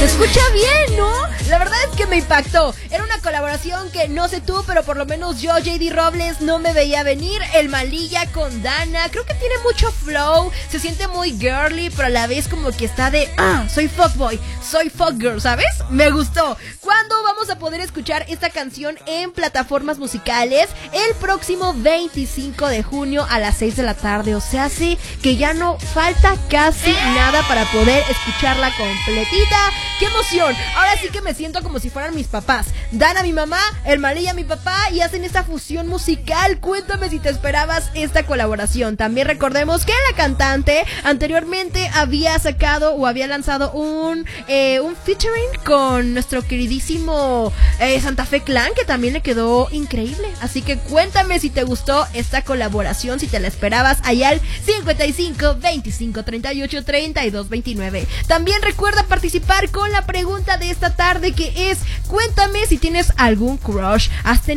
escucha bien, ¿no? La verdad es que me impactó. Era una colaboración que no sé tú, pero por lo menos yo, JD Robles, no me veía venir. El Malilla con Dana, creo que tiene mucho flow, se siente muy girly, pero a la vez como que está de, soy fuckboy, soy fuckgirl, ¿sabes? Me gustó. ¿Cuándo vamos a poder escuchar esta canción en plataformas musicales? El próximo 25 de junio a las 6 de la tarde, o sea, sí, que ya no falta casi nada para poder escucharla completita. ¡Qué emoción! Ahora sí que me siento como si fueran mis papás. Dana mi mamá, el Malilla mi papá, y hacen esta fusión musical. Cuéntame si te esperabas esta colaboración. También recordemos que la cantante anteriormente había sacado o había lanzado un featuring con nuestro queridísimo Santa Fe Clan, que también le quedó increíble. Así que cuéntame si te gustó esta colaboración, si te la esperabas, allá al 55 25 38 32 29. También recuerda participar con la pregunta de esta tarde, que es: cuéntame si tienes algún crush. ¿Has tenido